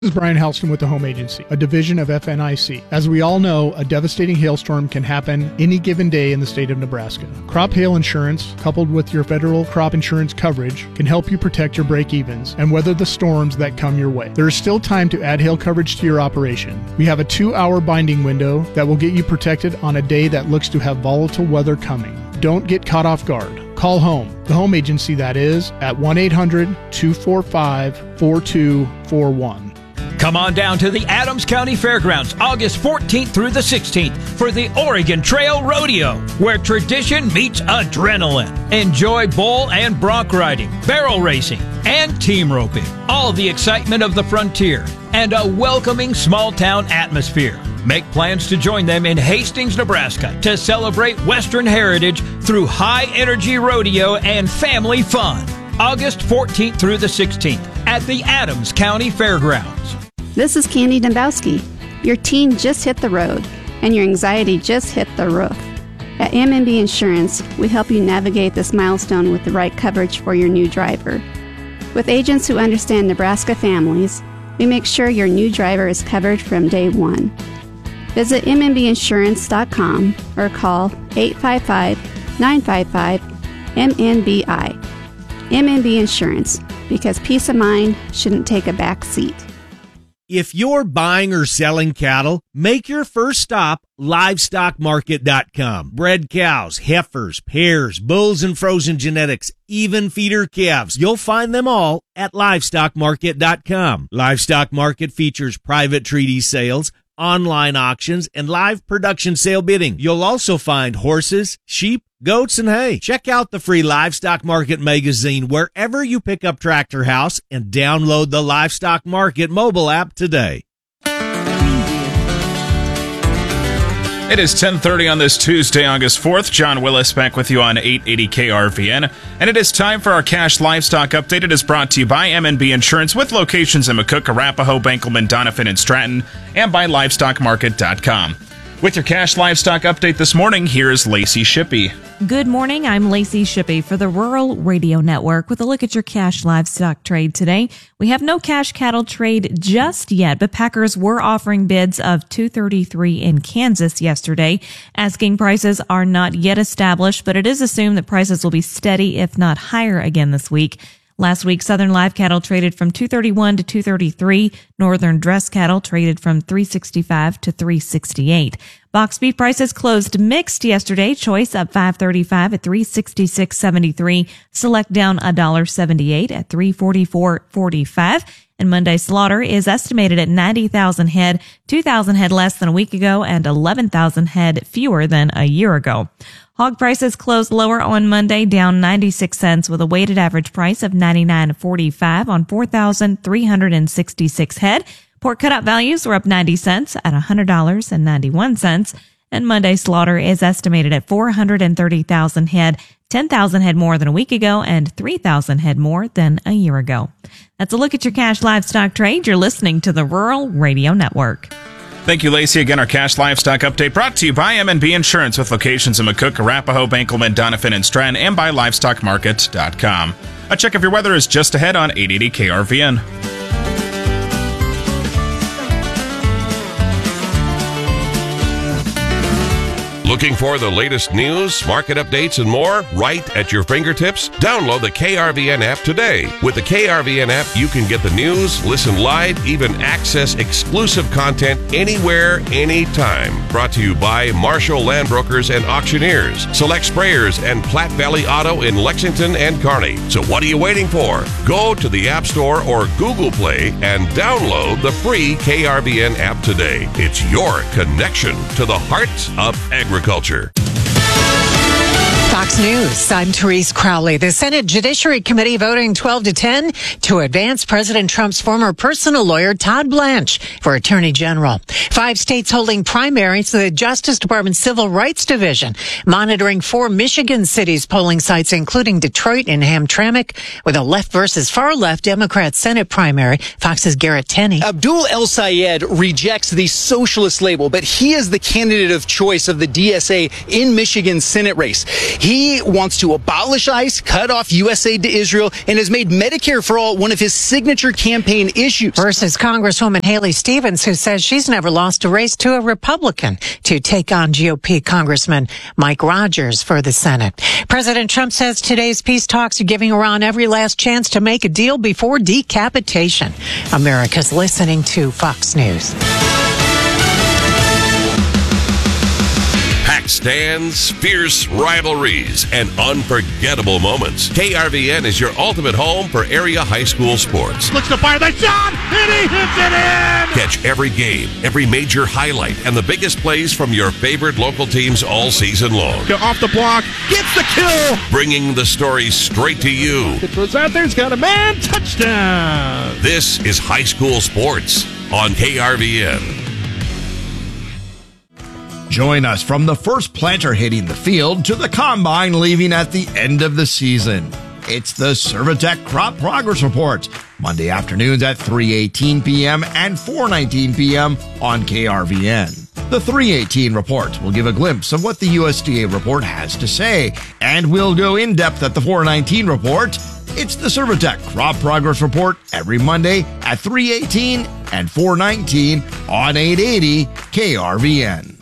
This is Brian Halston with the Home Agency, a division of FNIC. As we all know, a devastating hailstorm can happen any given day in the state of Nebraska. Crop hail insurance, coupled with your federal crop insurance coverage, can help you protect your break-evens and weather the storms that come your way. There is still time to add hail coverage to your operation. We have a 2-hour binding window that will get you protected on a day that looks to have volatile weather coming. Don't get caught off guard. Call home, the Home Agency that is, at 1-800-245-4241. Come on down to the Adams County Fairgrounds August 14th through the 16th for the Oregon Trail Rodeo, where tradition meets adrenaline. Enjoy bull and bronc riding, barrel racing, and team roping. All the excitement of the frontier and a welcoming small-town atmosphere. Make plans to join them in Hastings, Nebraska to celebrate Western heritage through high-energy rodeo and family fun. August 14th through the 16th at the Adams County Fairgrounds. This is Candy Dembowski. Your teen just hit the road, and your anxiety just hit the roof. At M&B Insurance, we help you navigate this milestone with the right coverage for your new driver. With agents who understand Nebraska families, we make sure your new driver is covered from day one. Visit MNBinsurance.com or call 855-955-MNBI. M&B Insurance, because peace of mind shouldn't take a back seat. If you're buying or selling cattle, make your first stop LivestockMarket.com. Bred cows, heifers, pairs, bulls, and frozen genetics, even feeder calves. You'll find them all at LivestockMarket.com. Livestock Market features private treaty sales, online auctions, and live production sale bidding. You'll also find horses, sheep, goats, and hay. Check out the free Livestock Market magazine wherever you pick up Tractor House and download the Livestock Market mobile app today. It is 10:30 on this Tuesday, August 4th. John Willis back with you on 880 KRVN. And it is time for our Cash Livestock Update. It is brought to you by M&B Insurance with locations in McCook, Arapahoe, Benkelman, Doniphan, and Stratton, and by LivestockMarket.com. With your Cash Livestock Update this morning, here's Lacey Shippey. Good morning, I'm Lacey Shippey for the Rural Radio Network with a look at your cash livestock trade today. We have no cash cattle trade just yet, but packers were offering bids of $233 in Kansas yesterday. Asking prices are not yet established, but it is assumed that prices will be steady, if not higher again this week. Last week, Southern live cattle traded from $231 to $233. Northern dress cattle traded from $365 to $368. Box beef prices closed mixed yesterday. Choice up $5.35 at $366.73. Select down $1.78 at $344.45. And Monday slaughter is estimated at 90,000 head, 2,000 head less than a week ago, and 11,000 head fewer than a year ago. Hog prices closed lower on Monday, down 96 cents with a weighted average price of $99.45 on 4,366 head. Pork cutout values were up 90 cents at $100.91. And Monday slaughter is estimated at 430,000 head, 10,000 head more than a week ago, and 3,000 head more than a year ago. That's a look at your cash livestock trade. You're listening to the Rural Radio Network. Thank you, Lacey. Again, our Cash Livestock Update brought to you by M&B Insurance with locations in McCook, Arapahoe, Benkelman, Doniphan, and Stratton, and by LivestockMarket.com. A check of your weather is just ahead on 880 KRVN. Looking for the latest news, market updates, and more right at your fingertips? Download the KRVN app today. With the KRVN app, you can get the news, listen live, even access exclusive content anywhere, anytime. Brought to you by Marshall Land Brokers and Auctioneers, Select Sprayers, and Platte Valley Auto in Lexington and Kearney. So what are you waiting for? Go to the App Store or Google Play and download the free KRVN app today. It's your connection to the heart of agriculture. Fox News, I'm Therese Crowley. The Senate Judiciary Committee voting 12-10 to advance President Trump's former personal lawyer, Todd Blanche, for Attorney General. 5 states holding primaries to the Justice Department Civil Rights Division, monitoring 4 Michigan cities polling sites, including Detroit and Hamtramck, with a left versus far left Democrat Senate primary. Fox's Garrett Tenney. Abdul El Sayed rejects the socialist label, but he is the candidate of choice of the DSA in Michigan's Senate race. He wants to abolish ICE, cut off U.S. aid to Israel, and has made Medicare for All one of his signature campaign issues. Versus Congresswoman Haley Stevens, who says she's never lost a race to a Republican to take on GOP Congressman Mike Rogers for the Senate. President Trump says today's peace talks are giving Iran every last chance to make a deal before decapitation. America's listening to Fox News. Packed stands, fierce rivalries, and unforgettable moments. KRVN is your ultimate home for area high school sports. Looks to fire the shot, and he hits it in! Catch every game, every major highlight, and the biggest plays from your favorite local teams all season long. Go off the block, gets the kill! Bringing the story straight to you. It was out there, he's got a man, touchdown! This is high school sports on KRVN. Join us from the first planter hitting the field to the combine leaving at the end of the season. It's the Servitec Crop Progress Report, Monday afternoons at 3:18 p.m. and 4:19 p.m. on KRVN. The 3:18 report will give a glimpse of what the USDA report has to say, and we'll go in depth at the 4:19 report. It's the Servitec Crop Progress Report every Monday at 3:18 and 4:19 on 880 KRVN.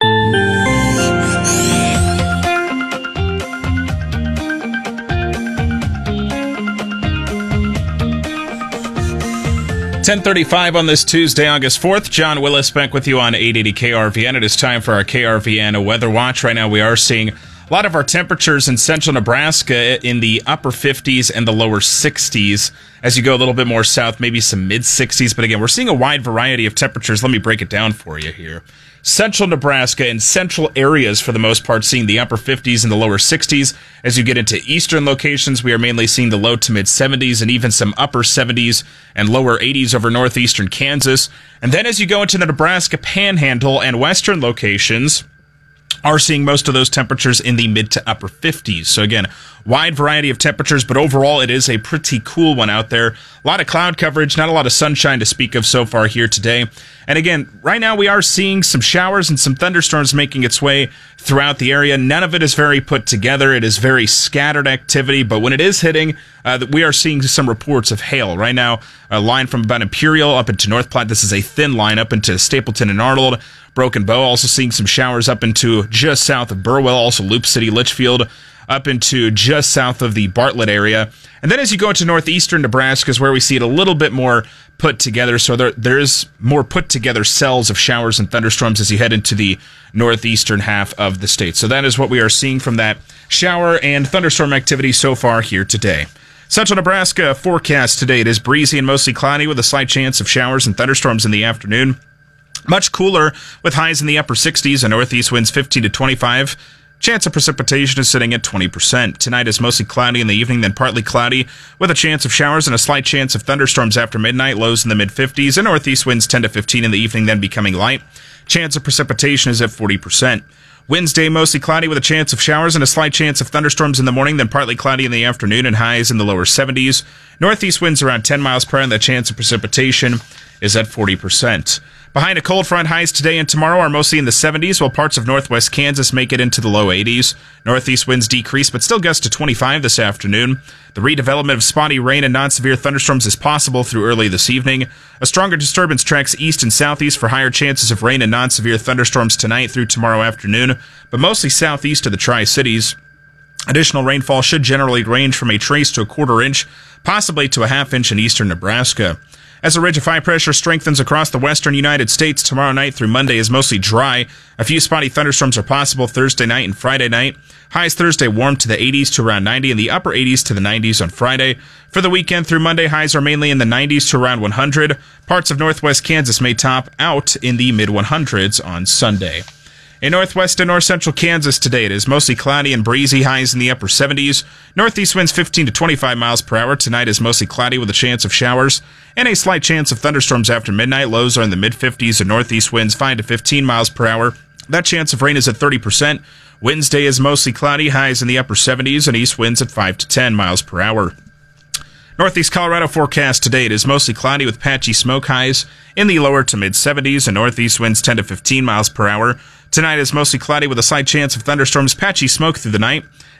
10:35 on this Tuesday, August 4th. John Willis back with you on 880 KRVN. It is time for our KRVN Weather Watch. Right now we are seeing a lot of our temperatures in central Nebraska in the upper 50s and the lower 60s. As you go a little bit more south, maybe some mid-60s. But again, we're seeing a wide variety of temperatures. Let me break it down for you here. Central Nebraska and central areas, for the most part, seeing the upper 50s and the lower 60s. As you get into eastern locations, we are mainly seeing the low to mid 70s and even some upper 70s and lower 80s over northeastern Kansas. And then as you go into the Nebraska Panhandle and western locations, are seeing most of those temperatures in the mid to upper 50s. So again, wide variety of temperatures, but overall it is a pretty cool one out there. A lot of cloud coverage, not a lot of sunshine to speak of so far here today. And again, right now we are seeing some showers and some thunderstorms making its way throughout the area. None of it is very put together. It is very scattered activity, but when it is hitting, we are seeing some reports of hail. Right now, a line from about Imperial up into North Platte. This is a thin line up into Stapleton and Arnold. Broken Bow, also seeing some showers up into just south of Burwell, also Loop City, Litchfield, up into just south of the Bartlett area. And then as you go into northeastern Nebraska is where we see it a little bit more put together. So there is more put together cells of showers and thunderstorms as you head into the northeastern half of the state. So that is what we are seeing from that shower and thunderstorm activity so far here today. Central Nebraska forecast today. It is breezy and mostly cloudy with a slight chance of showers and thunderstorms in the afternoon. Much cooler with highs in the upper 60s and northeast winds 15 to 25. Chance of precipitation is sitting at 20%. Tonight is mostly cloudy in the evening, then partly cloudy with a chance of showers and a slight chance of thunderstorms after midnight. Lows in the mid-50s and northeast winds 10 to 15 in the evening, then becoming light. Chance of precipitation is at 40%. Wednesday, mostly cloudy with a chance of showers and a slight chance of thunderstorms in the morning, then partly cloudy in the afternoon and highs in the lower 70s. Northeast winds around 10 miles per hour and the chance of precipitation is at 40%. Behind a cold front, highs today and tomorrow are mostly in the 70s, while parts of northwest Kansas make it into the low 80s. Northeast winds decrease, but still gusts to 25 this afternoon. The redevelopment of spotty rain and non-severe thunderstorms is possible through early this evening. A stronger disturbance tracks east and southeast for higher chances of rain and non-severe thunderstorms tonight through tomorrow afternoon, but mostly southeast of the Tri-Cities. Additional rainfall should generally range from a trace to a quarter inch, possibly to a half inch in eastern Nebraska. As a ridge of high pressure strengthens across the western United States, tomorrow night through Monday is mostly dry. A few spotty thunderstorms are possible Thursday night and Friday night. Highs Thursday warm to the 80s to around 90 and the upper 80s to the 90s on Friday. For the weekend through Monday, highs are mainly in the 90s to around 100. Parts of northwest Kansas may top out in the mid-100s on Sunday. In northwest and north central Kansas today, it is mostly cloudy and breezy, highs in the upper 70s. Northeast winds 15 to 25 miles per hour. Tonight is mostly cloudy with a chance of showers and a slight chance of thunderstorms after midnight. Lows are in the mid-50s and northeast winds 5 to 15 miles per hour. That chance of rain is at 30%. Wednesday is mostly cloudy, highs in the upper 70s and east winds at 5 to 10 miles per hour. Northeast Colorado forecast today, it is mostly cloudy with patchy smoke, highs in the lower to mid-70s and northeast winds 10 to 15 miles per hour. Tonight is mostly cloudy with a slight chance of thunderstorms, patchy smoke through the night,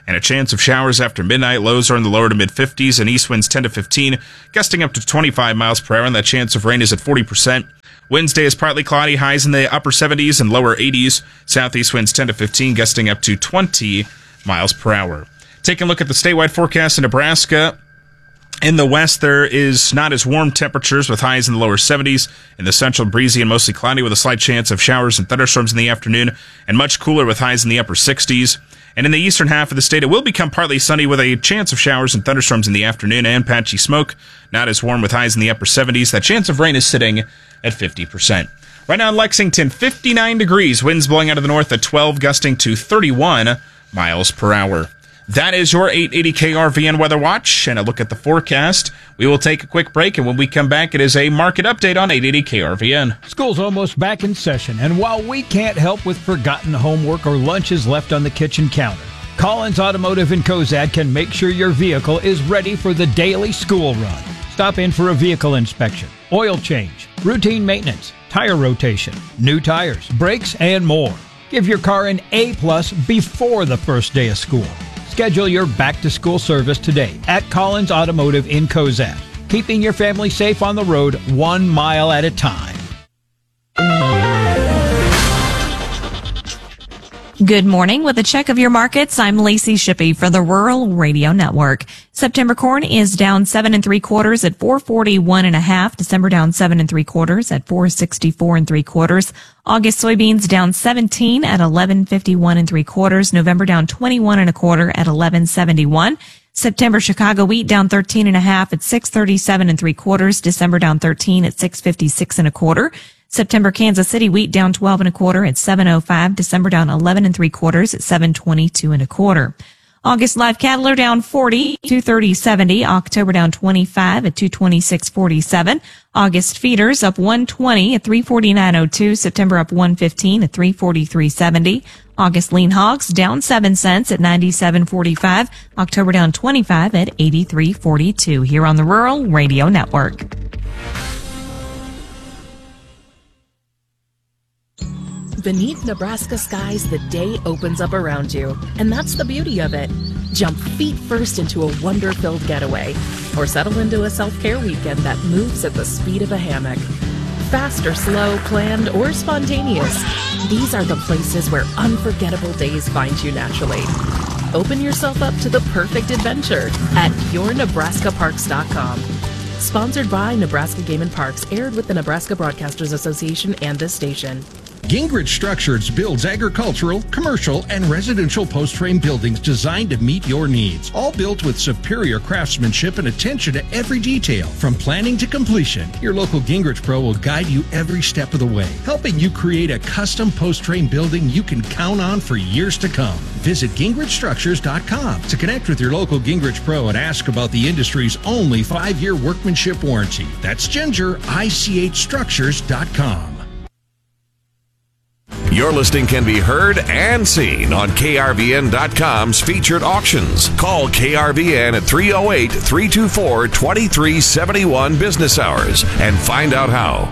and a chance of showers after midnight. Lows are in the lower to mid-50s, and east winds 10 to 15, gusting up to 25 miles per hour, and that chance of rain is at 40%. Wednesday is partly cloudy, highs in the upper 70s and lower 80s. Southeast winds 10 to 15, gusting up to 20 miles per hour. Taking a look at the statewide forecast in Nebraska. In the west, there is not as warm temperatures with highs in the lower 70s. In the central, breezy and mostly cloudy with a slight chance of showers and thunderstorms in the afternoon, and much cooler with highs in the upper 60s. And in the eastern half of the state, it will become partly sunny with a chance of showers and thunderstorms in the afternoon and patchy smoke. Not as warm with highs in the upper 70s. That chance of rain is sitting at 50%. Right now in Lexington, 59 degrees. Winds blowing out of the north at 12, gusting to 31 miles per hour. That is your 880 KRVN Weather Watch and a look at the forecast. We will take a quick break, and when we come back, it is a market update on 880 KRVN. School's almost back in session, and while we can't help with forgotten homework or lunches left on the kitchen counter, Collins Automotive in Cozad can make sure your vehicle is ready for the daily school run. Stop in for a vehicle inspection, oil change, routine maintenance, tire rotation, new tires, brakes, and more. Give your car an A+ before the first day of school. Schedule your back-to-school service today at Collins Automotive in Cozad, keeping your family safe on the road 1 mile at a time. Good morning. With a check of your markets, I'm Lacey Shippey for the Rural Radio Network. September corn is down 7 3/4 at 441.5. December down 7 3/4 at 464 3/4. August soybeans down 17 at 1151 3/4. November down 21 1/4 at 1171. September Chicago wheat down 13.5 at 637 3/4. December down 13 at 656 1/4. September Kansas City wheat down 12 1/4 at 705. December down 11 3/4 at 722 1/4. August live cattle are down 40, 230.70. October down 25 at 226.47. August feeders up 120 at 349.02. September up 115 at 343.70. August lean hogs down 7 cents at 97.45. October down 25 at 83.42. Here on the Rural Radio Network. Beneath Nebraska skies, the day opens up around you, and that's the beauty of it. Jump feet first into a wonder-filled getaway, or settle into a self-care weekend that moves at the speed of a hammock. Fast or slow, planned or spontaneous, these are the places where unforgettable days find you naturally. Open yourself up to the perfect adventure at yournebraskaparks.com. Sponsored by Nebraska Game and Parks, aired with the Nebraska Broadcasters Association and this station. Gingrich Structures builds agricultural, commercial, and residential post-frame buildings designed to meet your needs. All built with superior craftsmanship and attention to every detail, from planning to completion. Your local Gingrich Pro will guide you every step of the way, helping you create a custom post-frame building you can count on for years to come. Visit GingrichStructures.com to connect with your local Gingrich Pro and ask about the industry's only 5-year workmanship warranty. That's GingerICHStructures.com. Your listing can be heard and seen on KRVN.com's featured auctions. Call KRVN at 308-324-2371 business hours and find out how.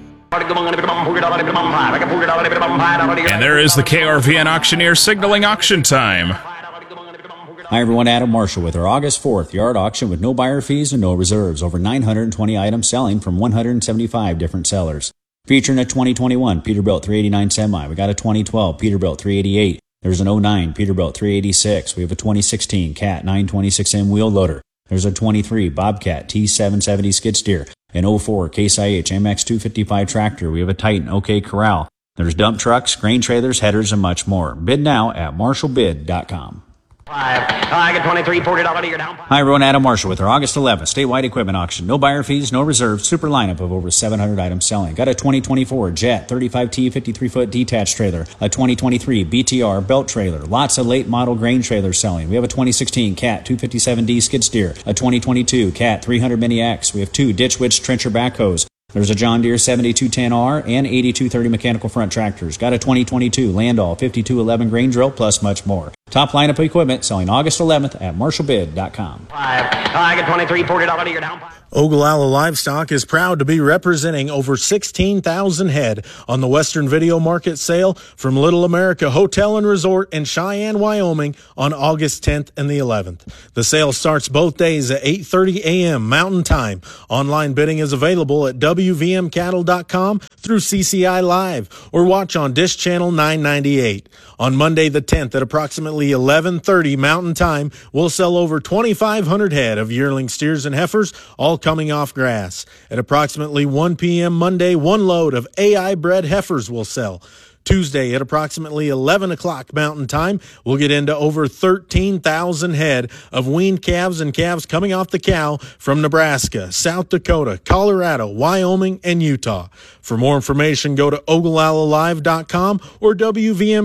And there is the KRVN auctioneer signaling auction time. Hi everyone, Adam Marshall with our August 4th yard auction with no buyer fees and no reserves. Over 920 items selling from 175 different sellers. Featuring a 2021 Peterbilt 389 semi. We got a 2012 Peterbilt 388. There's an 09 Peterbilt 386. We have a 2016 Cat 926M wheel loader. There's a 23 Bobcat T770 skid steer. An 04 Case IH MX 255 tractor. We have a Titan OK Corral. There's dump trucks, grain trailers, headers, and much more. Bid now at marshallbid.com. I get $23, $40 a year down. Hi everyone, Adam Marshall with our August 11th statewide equipment auction. No buyer fees, no reserves, super lineup of over 700 items selling. Got a 2024 Jet 35T 53-foot detached trailer, a 2023 BTR belt trailer, lots of late model grain trailers selling. We have a 2016 Cat 257D skid steer, a 2022 Cat 300 Mini X. We have 2 Ditch Witch trencher backhoes. There's a John Deere 7210R and 8230 mechanical front tractors. Got a 2022 Landau 5211 grain drill, plus much more. Top lineup equipment selling August 11th at marshallbid.com. I get 23, $40 to your down. Ogallala Livestock is proud to be representing over 16,000 head on the Western Video Market sale from Little America Hotel and Resort in Cheyenne, Wyoming on August 10th and the 11th. The sale starts both days at 8:30 a.m. Mountain Time. Online bidding is available at WVMCattle.com through CCI Live or watch on Dish Channel 998. On Monday the 10th at approximately 11:30 Mountain Time, we'll sell over 2,500 head of yearling steers and heifers, all coming off grass. At approximately 1 p.m. Monday, one load of AI-bred heifers will sell. Tuesday at approximately 11 o'clock Mountain Time, we'll get into over 13,000 head of weaned calves and calves coming off the cow from Nebraska, South Dakota, Colorado, Wyoming, and Utah. For more information, go to OgallaLaLive.com or WVM